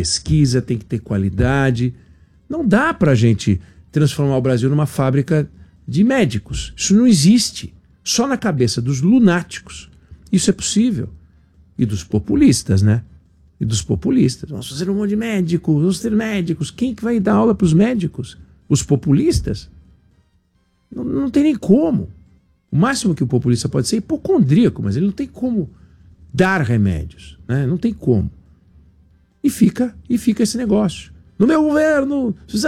pesquisa, tem que ter qualidade. Não dá para a gente transformar o Brasil numa fábrica de médicos. Isso não existe. Só na cabeça dos lunáticos isso é possível. E dos populistas, né? E dos populistas. Vamos fazer um monte de médicos, vamos ter médicos. Quem que vai dar aula para os médicos? Os populistas? Não tem nem como. O máximo que o populista pode ser é hipocondríaco, mas ele não tem como dar remédios, né? Não tem como. E fica esse negócio. No meu governo,